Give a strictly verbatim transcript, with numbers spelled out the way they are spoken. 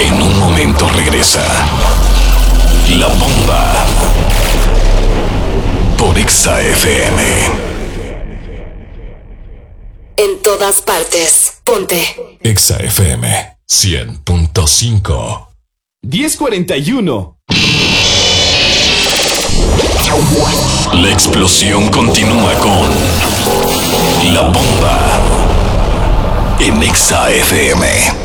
En un momento regresa La Bomba por Exa F M. En todas partes, ponte Exa F M cien punto cinco. diez cuarenta y uno. La explosión continúa con La Bomba en Exa F M.